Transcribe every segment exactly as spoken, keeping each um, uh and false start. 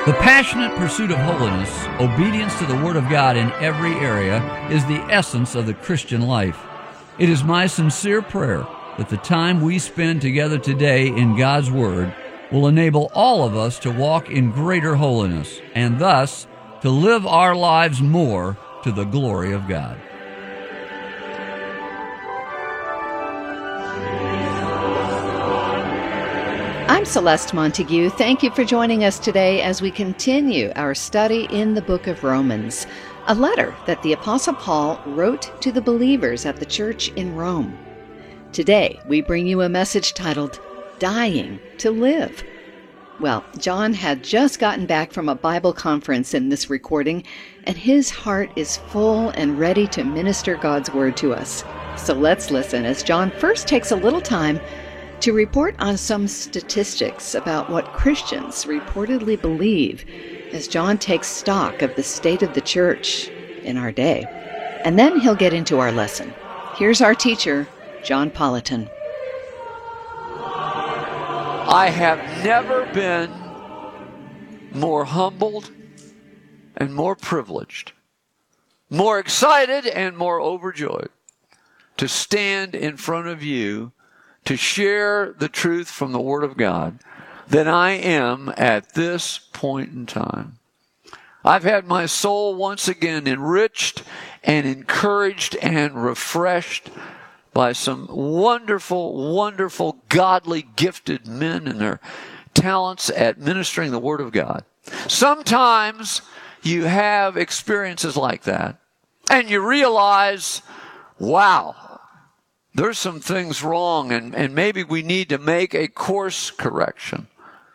The passionate pursuit of holiness, obedience to the Word of God in every area, is the essence of the Christian life. It is my sincere prayer that the time we spend together today in God's Word will enable all of us to walk in greater holiness, and thus to live our lives more to the glory of God. I'm Celeste Montague. Thank you for joining us today as we continue our study in the book of Romans, a letter that the Apostle Paul wrote to the believers at the church in Rome. Today, we bring you a message titled, Dying to Live. Well, John had just gotten back from a Bible conference in this recording, and his heart is full and ready to minister God's Word to us. So let's listen as John first takes a little time to report on some statistics about what Christians reportedly believe as John takes stock of the state of the church in our day. And then he'll get into our lesson. Here's our teacher, John Politan. I have never been more humbled and more privileged, more excited and more overjoyed to stand in front of you to share the truth from the Word of God than I am at this point in time. I've had my soul once again enriched and encouraged and refreshed by some wonderful, wonderful, godly, gifted men and their talents at ministering the Word of God. Sometimes you have experiences like that, and you realize, wow, there's some things wrong, and, and maybe we need to make a course correction.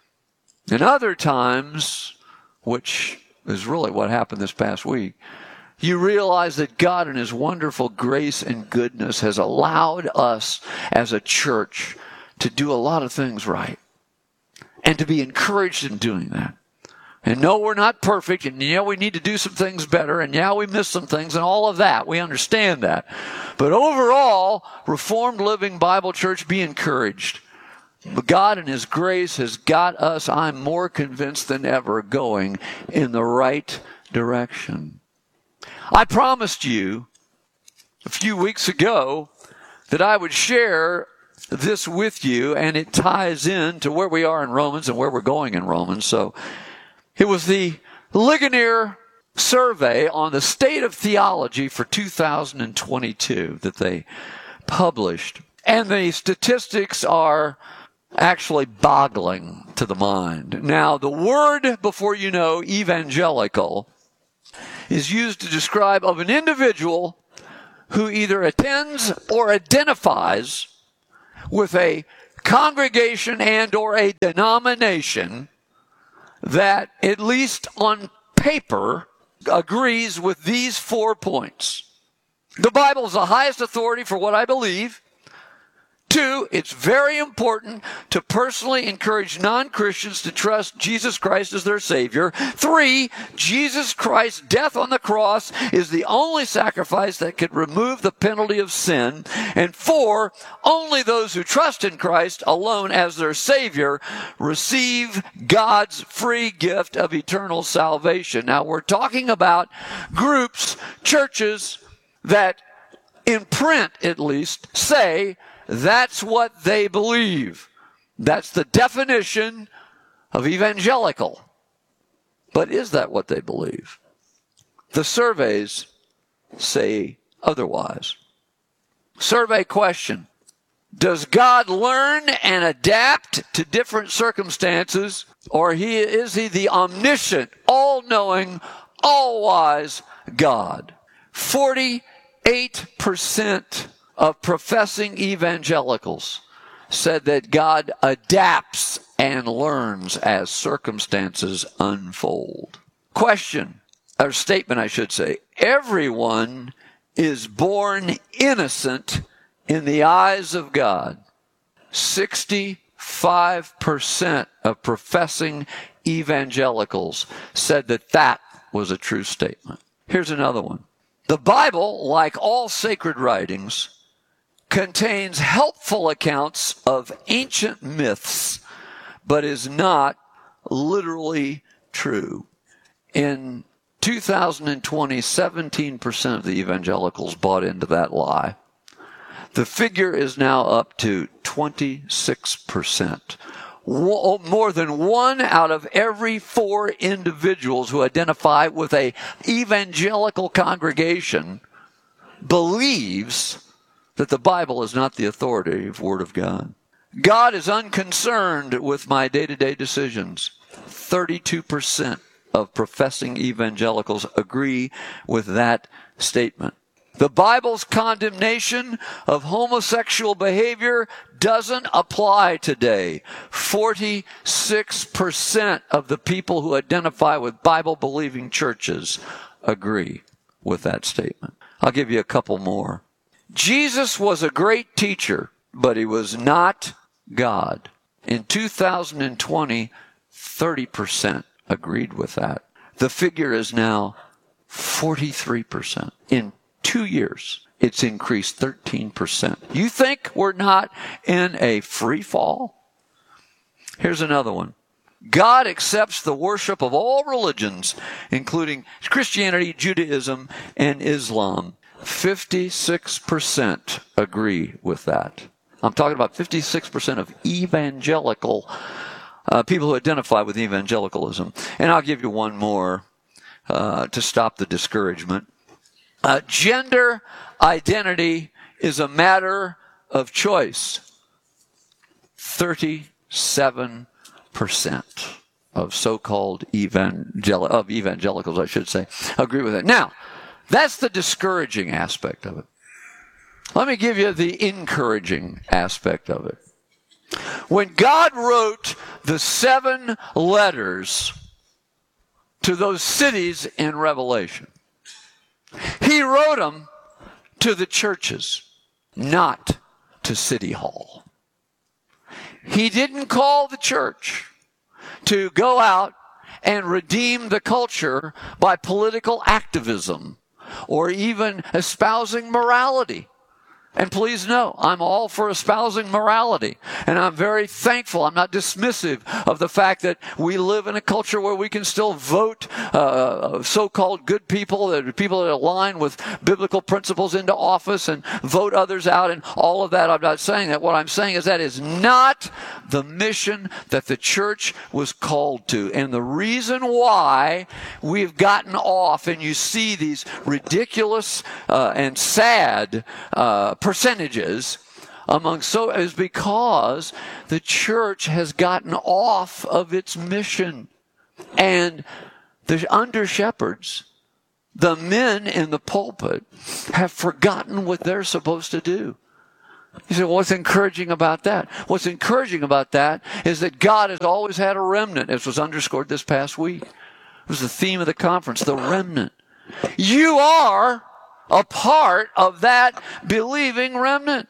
And other times, which is really what happened this past week, you realize that God in His wonderful grace and goodness has allowed us as a church to do a lot of things right and to be encouraged in doing that. And no, we're not perfect, and yeah, we need to do some things better, and yeah, we miss some things, and all of that. We understand that. But overall, Reformed Living Bible Church, be encouraged. God in His grace has got us, I'm more convinced than ever, going in the right direction. I promised you a few weeks ago that I would share this with you, and it ties in to where we are in Romans and where we're going in Romans. So it was the Ligonier survey on the state of theology for two thousand twenty-two that they published. And the statistics are actually boggling to the mind. Now, the word, before you know, evangelical, is used to describe of an individual who either attends or identifies with a congregation and or a denomination that, at least on paper, agrees with these four points. The Bible is the highest authority for what I believe. Two, it's very important to personally encourage non-Christians to trust Jesus Christ as their Savior. Three, Jesus Christ's death on the cross is the only sacrifice that could remove the penalty of sin. And four, only those who trust in Christ alone as their Savior receive God's free gift of eternal salvation. Now, we're talking about groups, churches that, in print at least, say that's what they believe. That's the definition of evangelical. But is that what they believe? The surveys say otherwise. Survey question: does God learn and adapt to different circumstances, or he, is he the omniscient, all-knowing, all-wise God? forty-eight percent of professing evangelicals said that God adapts and learns as circumstances unfold. Question, or statement I should say: everyone is born innocent in the eyes of God. sixty-five percent of professing evangelicals said that that was a true statement. Here's another one. The Bible, like all sacred writings, contains helpful accounts of ancient myths, but is not literally true. In two thousand twenty, seventeen percent of the evangelicals bought into that lie. The figure is now up to twenty-six percent. More than one out of every four individuals who identify with a evangelical congregation believes that the Bible is not the authoritative Word of God. God is unconcerned with my day-to-day decisions. thirty-two percent of professing evangelicals agree with that statement. The Bible's condemnation of homosexual behavior doesn't apply today. forty-six percent of the people who identify with Bible-believing churches agree with that statement. I'll give you a couple more. Jesus was a great teacher, but he was not God. In two thousand twenty, thirty percent agreed with that. The figure is now forty-three percent. In two years, it's increased thirteen percent. You think we're not in a free fall? Here's another one. God accepts the worship of all religions, including Christianity, Judaism, and Islam. fifty-six percent agree with that. I'm talking about fifty-six percent of evangelical uh, people who identify with evangelicalism. And I'll give you one more uh, to stop the discouragement. Uh, gender identity is a matter of choice. thirty-seven percent of so-called evangel- of evangelicals, I should say, agree with it. Now, that's the discouraging aspect of it. Let me give you the encouraging aspect of it. When God wrote the seven letters to those cities in Revelation, he wrote them to the churches, not to City Hall. He didn't call the church to go out and redeem the culture by political activism or even espousing morality. And please know, I'm all for espousing morality. And I'm very thankful. I'm not dismissive of the fact that we live in a culture where we can still vote uh, so-called good people, that people that align with biblical principles into office and vote others out and all of that. I'm not saying that. What I'm saying is that is not the mission that the church was called to. And the reason why we've gotten off and you see these ridiculous uh, and sad uh, percentages among so is because the church has gotten off of its mission. And the under shepherds, the men in the pulpit, have forgotten what they're supposed to do. You say, well, what's encouraging about that? What's encouraging about that is that God has always had a remnant, as was underscored this past week. It was the theme of the conference, the remnant. You are a part of that believing remnant.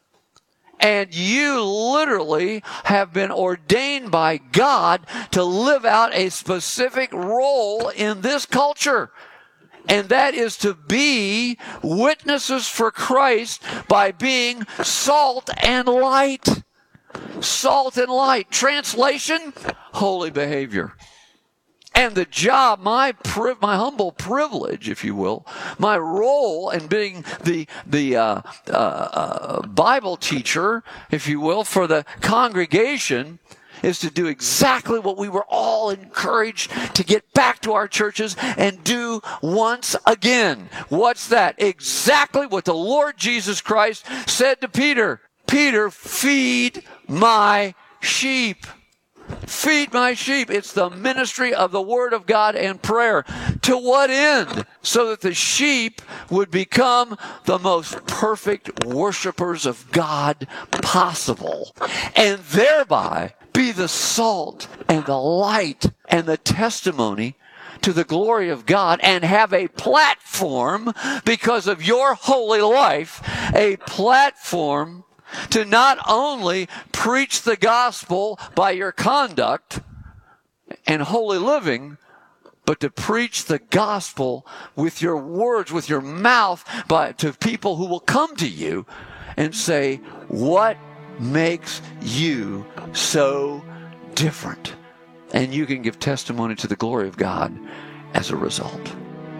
And you literally have been ordained by God to live out a specific role in this culture. And that is to be witnesses for Christ by being salt and light. Salt and light. Translation, holy behavior. And the job, my pri- my humble privilege, if you will, my role in being the the uh, uh, uh, Bible teacher, if you will, for the congregation, is to do exactly what we were all encouraged to get back to our churches and do once again. What's that? Exactly what the Lord Jesus Christ said to Peter. Peter, feed my sheep. Feed my sheep. It's the ministry of the Word of God and prayer. To what end? So that the sheep would become the most perfect worshipers of God possible. And thereby be the salt and the light and the testimony to the glory of God, and have a platform because of your holy life, a platform to not only preach the gospel by your conduct and holy living, but to preach the gospel with your words, with your mouth, by, to people who will come to you and say, what makes you so different? And you can give testimony to the glory of God as a result.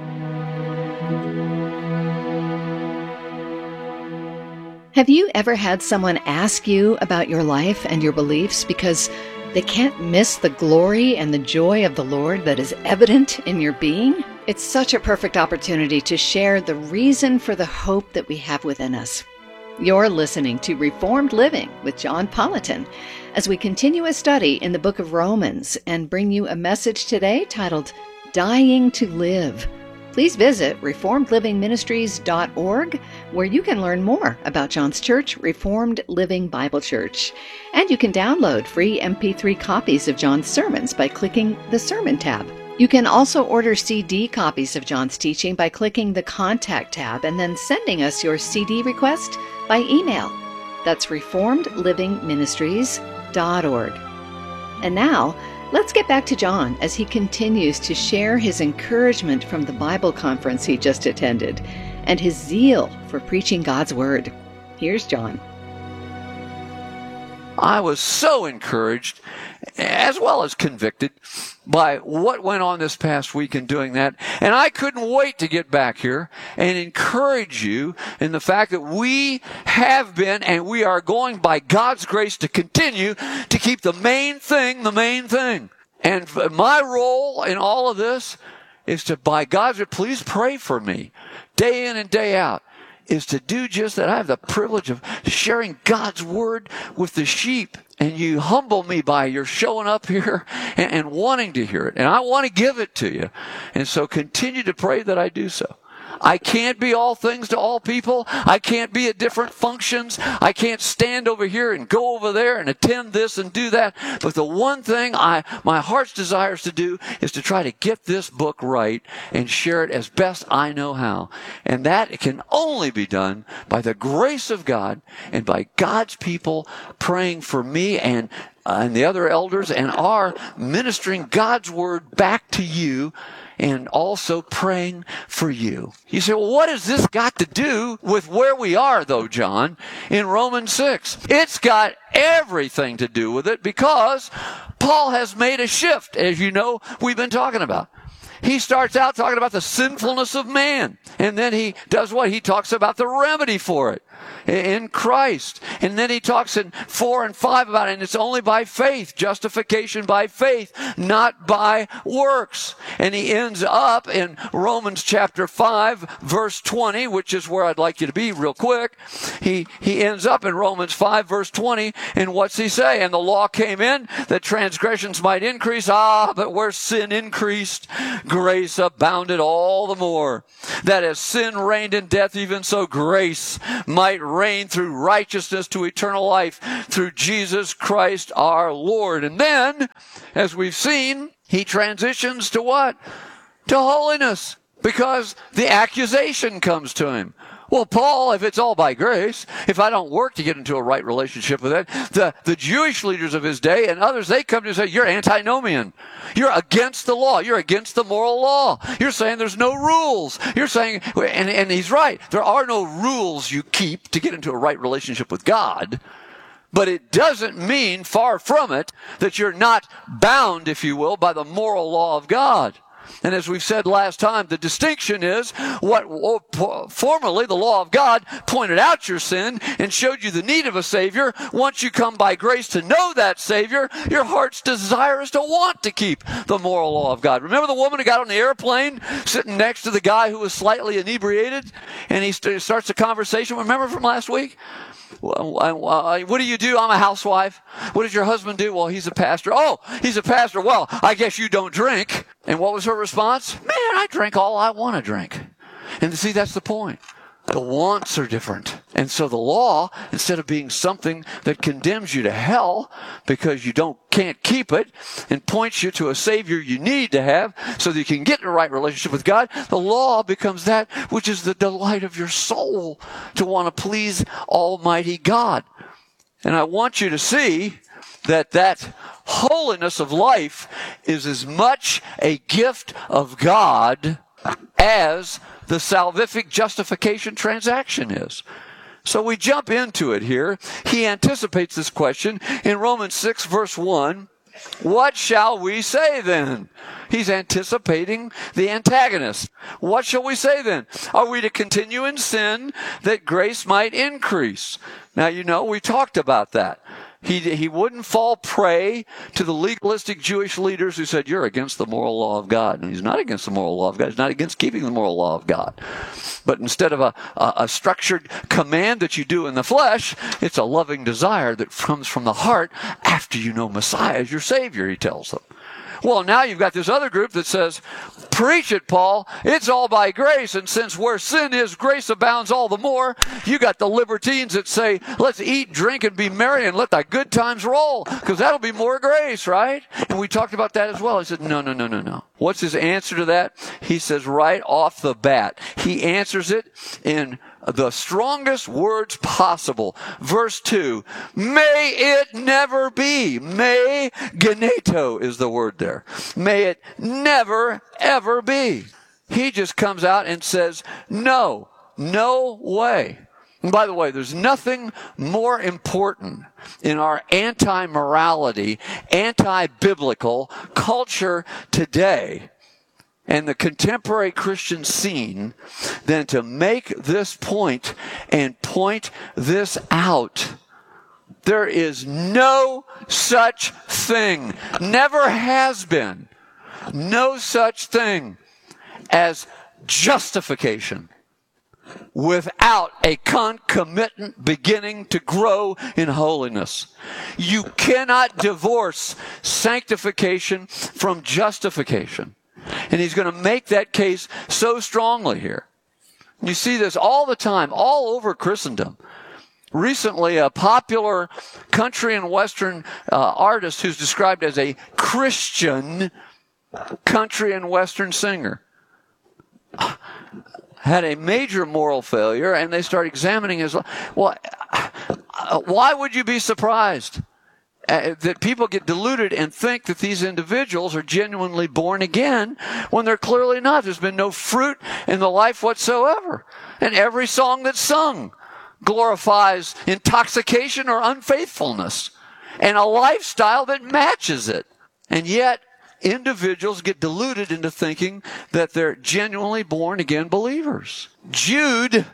Have you ever had someone ask you about your life and your beliefs because they can't miss the glory and the joy of the Lord that is evident in your being? It's such a perfect opportunity to share the reason for the hope that we have within us. You're listening to Reformed Living with John Politan as we continue a study in the book of Romans and bring you a message today titled Dying to Live. Please visit reformed living ministries dot org, where you can learn more about John's church, Reformed Living Bible Church. And you can download free M P three copies of John's sermons by clicking the Sermon tab. You can also order C D copies of John's teaching by clicking the Contact tab and then sending us your C D request by email. That's reformed living ministries dot org. And now, let's get back to John as he continues to share his encouragement from the Bible conference he just attended and his zeal for preaching God's Word. Here's John. I was so encouraged, as well as convicted, by what went on this past week in doing that. And I couldn't wait to get back here and encourage you in the fact that we have been and we are going, by God's grace, to continue to keep the main thing the main thing. And my role in all of this is to, by God's grace, please pray for me day in and day out, is to do just that. I have the privilege of sharing God's Word with the sheep. And you humble me by your showing up here and, and wanting to hear it. And I want to give it to you. And so continue to pray that I do so. I can't be all things to all people. I can't be at different functions. I can't stand over here and go over there and attend this and do that. But the one thing I, my heart's desires to do is to try to get this book right and share it as best I know how. And that can only be done by the grace of God and by God's people praying for me and uh, and the other elders, and are ministering God's Word back to you, and also praying for you. You say, well, what has this got to do with where we are, though, John, in Romans six? It's got everything to do with it, because Paul has made a shift, as you know we've been talking about. He starts out talking about the sinfulness of man, and then he does what? He talks about the remedy for it in Christ. And then he talks in four and five about it, and it's only by faith, justification by faith, not by works. And he ends up in Romans chapter five, verse twenty, which is where I'd like you to be real quick. He, he ends up in Romans five, verse twenty, and what's he say? And the law came in that transgressions might increase. Ah, but where sin increased, grace abounded all the more. That as sin reigned in death, even so grace might reign through righteousness to eternal life through Jesus Christ our Lord. And then, as we've seen, he transitions to what? To holiness, because the accusation comes to him. Well, Paul, if it's all by grace, if I don't work to get into a right relationship with it, the, the Jewish leaders of his day and others, they come to and say, you're antinomian. You're against the law. You're against the moral law. You're saying there's no rules. You're saying, and, and he's right, there are no rules you keep to get into a right relationship with God. But it doesn't mean, far from it, that you're not bound, if you will, by the moral law of God. And as we've said last time, the distinction is what formerly the law of God pointed out your sin and showed you the need of a Savior. Once you come by grace to know that Savior, your heart's desire is to want to keep the moral law of God. Remember the woman who got on the airplane sitting next to the guy who was slightly inebriated, and he st- starts a conversation? Remember from last week? What do you do? I'm a housewife. What does your husband do? Well, he's a pastor. Oh, he's a pastor. Well, I guess you don't drink. And what was her response? Man, I drink all I want to drink. And see, that's the point. The wants are different. And so the law, instead of being something that condemns you to hell because you don't can't keep it and points you to a Savior you need to have so that you can get in a right relationship with God, the law becomes that which is the delight of your soul, to want to please Almighty God. And I want you to see that that holiness of life is as much a gift of God as the salvific justification transaction is. So we jump into it here. He anticipates this question in Romans six, verse one. What shall we say then? He's anticipating the antagonist. What shall we say then? Are we to continue in sin that grace might increase? Now, you know, we talked about that. He, he wouldn't fall prey to the legalistic Jewish leaders who said, you're against the moral law of God. And he's not against the moral law of God. He's not against keeping the moral law of God. But instead of a, a, a structured command that you do in the flesh, it's a loving desire that comes from the heart after you know Messiah as your Savior, he tells them. Well, now you've got this other group that says, preach it, Paul. It's all by grace. And since where sin is, grace abounds all the more. You got the libertines that say, let's eat, drink, and be merry and let the good times roll, because that'll be more grace, right? And we talked about that as well. He said, no, no, no, no, no. What's his answer to that? He says right off the bat, he answers it in the strongest words possible. Verse two, may it never be. May, geneto is the word there. May it never, ever be. He just comes out and says, no, no way. And by the way, there's nothing more important in our anti-morality, anti-biblical culture today and the contemporary Christian scene than to make this point and point this out. There is no such thing, never has been, no such thing as justification without a concomitant beginning to grow in holiness. You cannot divorce sanctification from justification. And he's going to make that case so strongly here. You see this all the time, all over Christendom. Recently, a popular country and western uh, artist who's described as a Christian country and western singer had a major moral failure, and they start examining his life. Well, why would you be surprised uh, that people get deluded and think that these individuals are genuinely born again when they're clearly not? There's been no fruit in the life whatsoever. And every song that's sung glorifies intoxication or unfaithfulness and a lifestyle that matches it. And yet, individuals get deluded into thinking that they're genuinely born again believers. Jude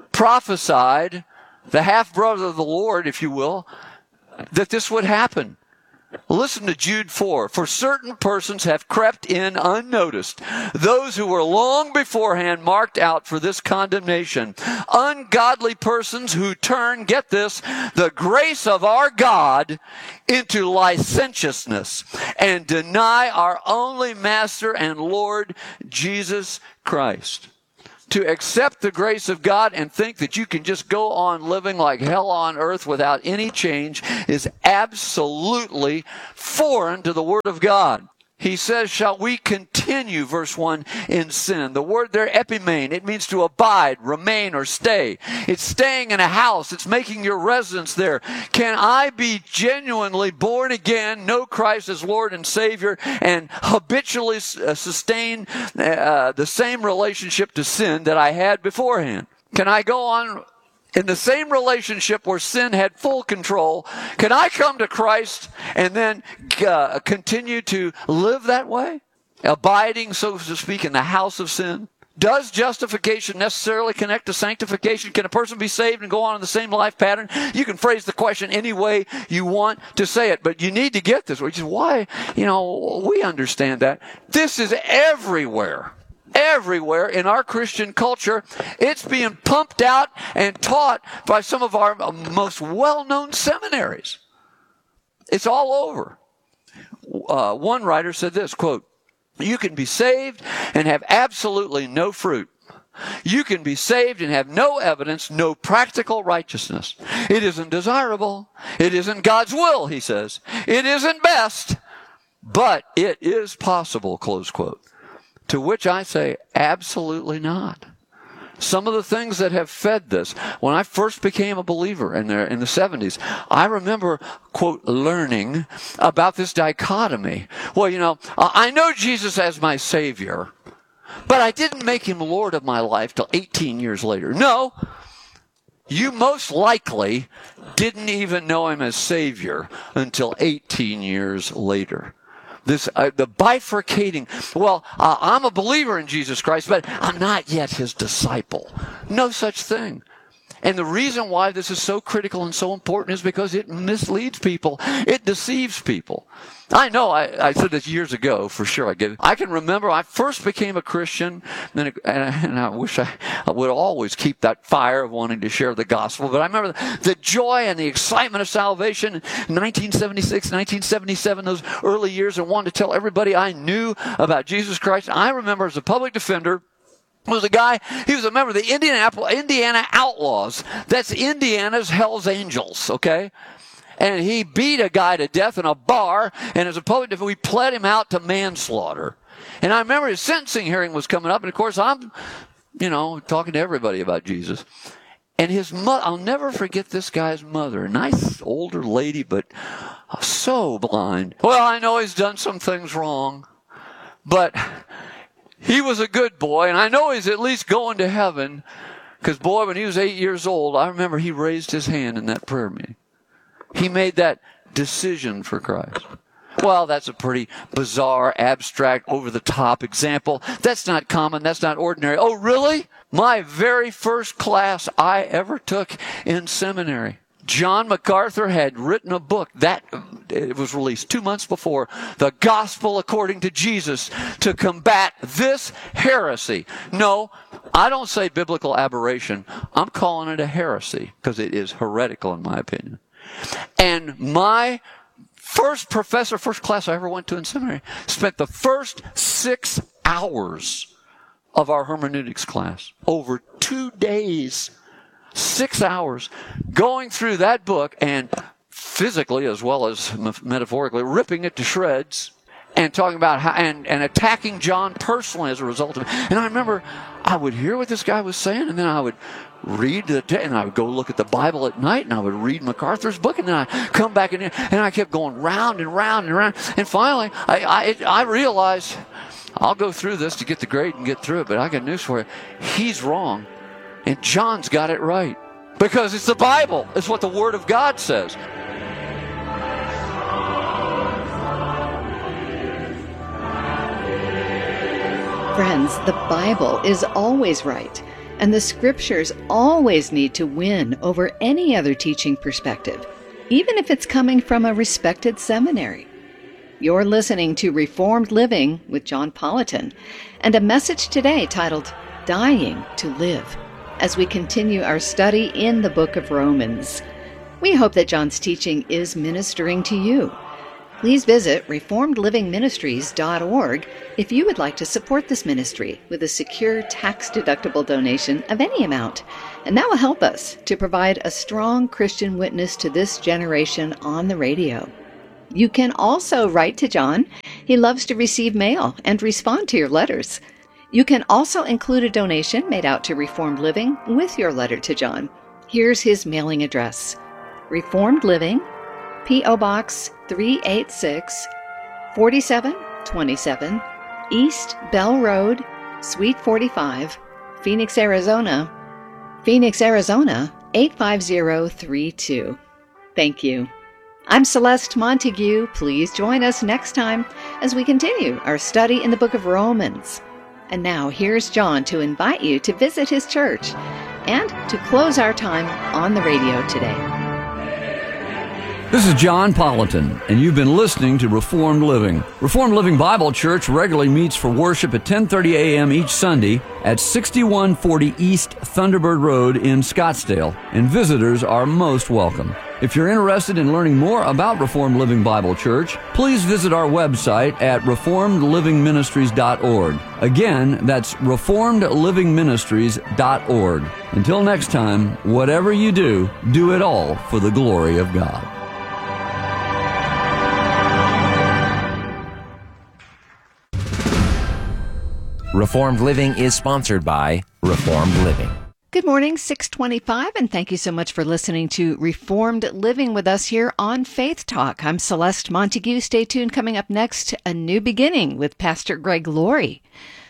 prophesied, the half-brother of the Lord, if you will, that this would happen. Listen to Jude four. For certain persons have crept in unnoticed, those who were long beforehand marked out for this condemnation. Ungodly persons who turn, get this, the grace of our God into licentiousness and deny our only Master and Lord Jesus Christ. To accept the grace of God and think that you can just go on living like hell on earth without any change is absolutely foreign to the Word of God. He says, shall we continue, verse one, in sin? The word there, epimene, it means to abide, remain, or stay. It's staying in a house. It's making your residence there. Can I be genuinely born again, know Christ as Lord and Savior, and habitually uh, sustain uh, the same relationship to sin that I had beforehand? Can I go on in the same relationship where sin had full control? Can I come to Christ and then uh, continue to live that way? Abiding, so to speak, in the house of sin? Does justification necessarily connect to sanctification? Can a person be saved and go on in the same life pattern? You can phrase the question any way you want to say it, but you need to get this, which is why, you know, we understand that. This is everywhere. Everywhere in our Christian culture. It's being pumped out and taught by some of our most well-known seminaries. It's all over. Uh, one writer said this, quote, you can be saved and have absolutely no fruit. You can be saved and have no evidence, no practical righteousness. It isn't desirable. It isn't God's will, he says. It isn't best, but it is possible, close quote. To which I say, absolutely not. Some of the things that have fed this, when I first became a believer in the, in the seventies, I remember, quote, learning about this dichotomy. Well, you know, I know Jesus as my Savior, but I didn't make him Lord of my life till eighteen years later. No, you most likely didn't even know him as Savior until eighteen years later. This uh, the bifurcating, well, uh, I'm a believer in Jesus Christ, but I'm not yet his disciple. No such thing. And the reason why this is so critical and so important is because it misleads people. It deceives people. I know, I, I said this years ago, for sure. I get it. I can remember I first became a Christian, and, it, and, I, and I wish I, I would always keep that fire of wanting to share the gospel. But I remember the, the joy and the excitement of salvation in nineteen seventy-six, nineteen seventy-seven, those early years, and wanted to tell everybody I knew about Jesus Christ. I remember as a public defender, was a guy, he was a member of the Indianapolis, Indiana Outlaws. That's Indiana's Hells Angels, okay? And he beat a guy to death in a bar, and as a public defender, we pled him out to manslaughter. And I remember his sentencing hearing was coming up, and of course I'm, you know, talking to everybody about Jesus. And his mother, I'll never forget this guy's mother, a nice older lady, but so blind. Well, I know he's done some things wrong, but he was a good boy, and I know he's at least going to heaven, because, boy, when he was eight years old, I remember he raised his hand in that prayer meeting. He made that decision for Christ. Well, that's a pretty bizarre, abstract, over-the-top example. That's not common. That's not ordinary. Oh, really? My very first class I ever took in seminary, John MacArthur had written a book that it was released two months before, The Gospel According to Jesus, to combat this heresy. No, I don't say biblical aberration. I'm calling it a heresy because it is heretical in my opinion. And my first professor, first class I ever went to in seminary, spent the first six hours of our hermeneutics class, over two days, six hours, going through that book and physically as well as metaphorically ripping it to shreds and talking about how, and, and attacking John personally as a result of it. And I remember I would hear what this guy was saying, and then I would read the te- and I would go look at the Bible at night, and I would read MacArthur's book, and then I come back in, and I kept going round and round and round, and finally I I, I realized I'll go through this to get the grade and get through it, but I got news for you. He's wrong. And John's got it right. Because it's the Bible. It's what the Word of God says. Friends, the Bible is always right, and the Scriptures always need to win over any other teaching perspective, even if it's coming from a respected seminary. You're listening to Reformed Living with John Politan, and a message today titled, Dying to Live, as we continue our study in the book of Romans. We hope that John's teaching is ministering to you. Please visit reformed living ministries dot org if you would like to support this ministry with a secure tax-deductible donation of any amount, and that will help us to provide a strong Christian witness to this generation on the radio. You can also write to John. He loves to receive mail and respond to your letters. You can also include a donation made out to Reformed Living with your letter to John. Here's his mailing address. Reformed Living, P O Box three eighty-six, forty-seven twenty-seven, East Bell Road, Suite forty-five, Phoenix, Arizona, Phoenix, Arizona, eight five zero three two. Thank you. I'm Celeste Montague. Please join us next time as we continue our study in the book of Romans. And now here's John to invite you to visit his church and to close our time on the radio today. This is John Politan, and you've been listening to Reformed Living. Reformed Living Bible Church regularly meets for worship at ten thirty a.m. each Sunday at sixty-one forty East Thunderbird Road in Scottsdale, and visitors are most welcome. If you're interested in learning more about Reformed Living Bible Church, please visit our website at reformed living ministries dot org. Again, that's reformed living ministries dot org. Until next time, whatever you do, do it all for the glory of God. Reformed Living is sponsored by Reformed Living. Good morning, six twenty-five, and thank you so much for listening to Reformed Living with us here on Faith Talk. I'm Celeste Montague. Stay tuned. Coming up next, A New Beginning with Pastor Greg Laurie.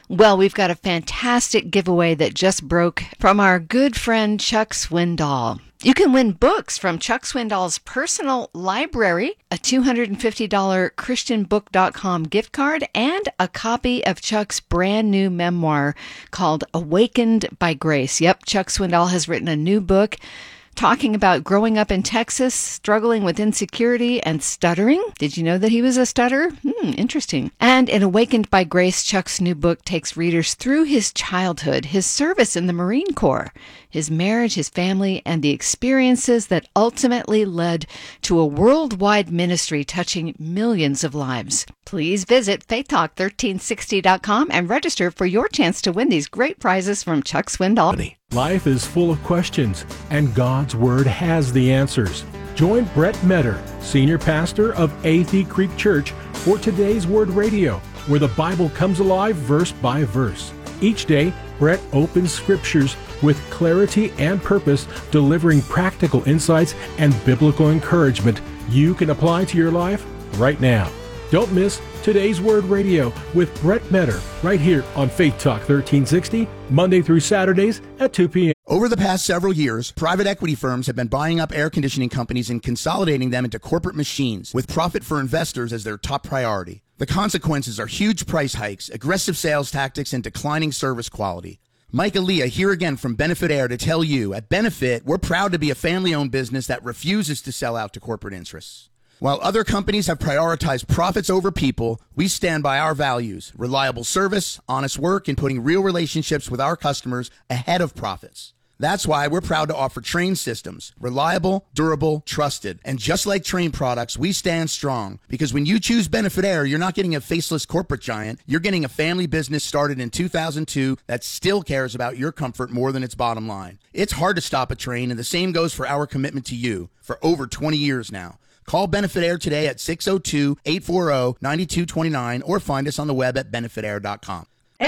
Well, we've got a fantastic giveaway that just broke from our good friend Chuck Swindoll. You can win books from Chuck Swindoll's personal library, a two hundred fifty dollars Christian book dot com gift card, and a copy of Chuck's brand new memoir called Awakened by Grace. Yep, Chuck Swindoll has written a new book talking about growing up in Texas, struggling with insecurity and stuttering. Did you know that he was a stutterer? Hmm, interesting. And in Awakened by Grace, Chuck's new book takes readers through his childhood, his service in the Marine Corps, his marriage, his family, and the experiences that ultimately led to a worldwide ministry touching millions of lives. Please visit faith talk thirteen sixty dot com and register for your chance to win these great prizes from Chuck Swindoll. Life is full of questions, and God's Word has the answers. Join Brett Metter, Senior Pastor of Athey Creek Church, for today's Word Radio, where the Bible comes alive verse by verse. Each day, Brett opens scriptures with clarity and purpose, delivering practical insights and biblical encouragement you can apply to your life right now. Don't miss today's Word Radio with Brett Metter right here on Faith Talk thirteen sixty, Monday through Saturdays at two p.m. Over the past several years, private equity firms have been buying up air conditioning companies and consolidating them into corporate machines with profit for investors as their top priority. The consequences are huge price hikes, aggressive sales tactics, and declining service quality. Mike Aaliyah here again from Benefit Air to tell you, at Benefit, we're proud to be a family-owned business that refuses to sell out to corporate interests. While other companies have prioritized profits over people, we stand by our values: reliable service, honest work, and putting real relationships with our customers ahead of profits. That's why we're proud to offer Trane systems. Reliable, durable, trusted. And just like Trane products, we stand strong. Because when you choose Benefit Air, you're not getting a faceless corporate giant. You're getting a family business started in two thousand two that still cares about your comfort more than its bottom line. It's hard to stop a Trane, and the same goes for our commitment to you for over twenty years now. Call Benefit Air today at six oh two, eight four zero, nine two two nine or find us on the web at benefit air dot com.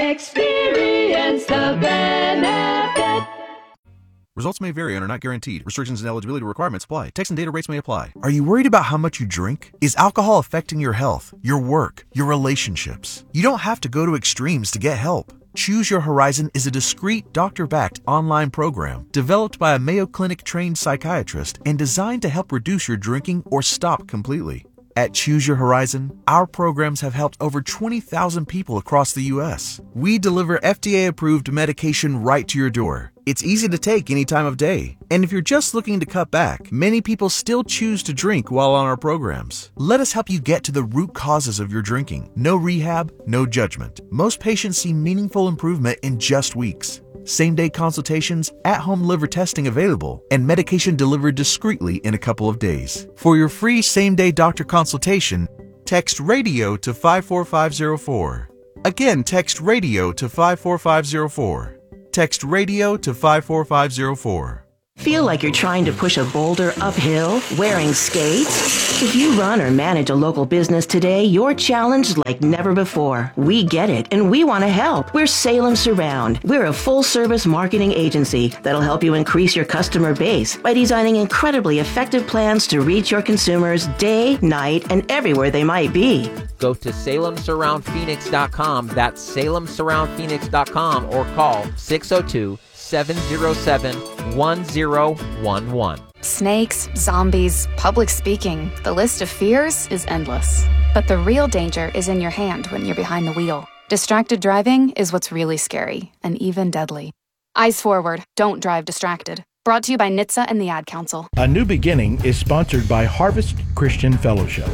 Experience the benefit. Results may vary and are not guaranteed. Restrictions and eligibility requirements apply. Text and data rates may apply. Are you worried about how much you drink? Is alcohol affecting your health, your work, your relationships? You don't have to go to extremes to get help. Choose Your Horizon is a discreet, doctor-backed online program developed by a Mayo Clinic-trained psychiatrist and designed to help reduce your drinking or stop completely. At Choose Your Horizon, our programs have helped over twenty thousand people across the U S. We deliver F D A-approved medication right to your door. It's easy to take any time of day. And if you're just looking to cut back, many people still choose to drink while on our programs. Let us help you get to the root causes of your drinking. No rehab, no judgment. Most patients see meaningful improvement in just weeks. Same-day consultations, at-home liver testing available, and medication delivered discreetly in a couple of days. For your free same-day doctor consultation, text RADIO to five four five zero four. Again, text RADIO to five four five zero four. Text RADIO to five four five zero four. Feel like you're trying to push a boulder uphill wearing skates? If you run or manage a local business today, you're challenged like never before. We get it, and we want to help. We're Salem Surround. We're a full-service marketing agency that'll help you increase your customer base by designing incredibly effective plans to reach your consumers day, night, and everywhere they might be. Go to salem surround phoenix dot com. That's salem surround phoenix dot com or call six oh two, seven oh seven, one oh one one. Snakes, zombies, public speaking. The list of fears is endless. But the real danger is in your hand when you're behind the wheel. Distracted driving is what's really scary and even deadly. Eyes forward. Don't drive distracted. Brought to you by N H T S A and the Ad Council. A New Beginning is sponsored by Harvest Christian Fellowship.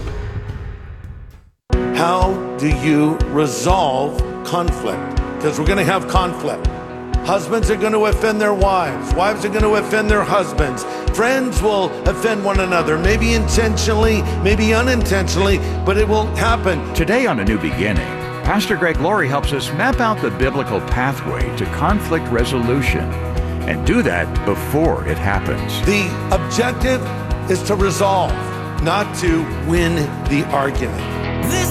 How do you resolve conflict? Because we're going to have conflict. Husbands are going to offend their wives. Wives are going to offend their husbands. Friends will offend one another, maybe intentionally, maybe unintentionally, but it will happen. Today on A New Beginning, Pastor Greg Laurie helps us map out the biblical pathway to conflict resolution and do that before it happens. The objective is to resolve, not to win the argument.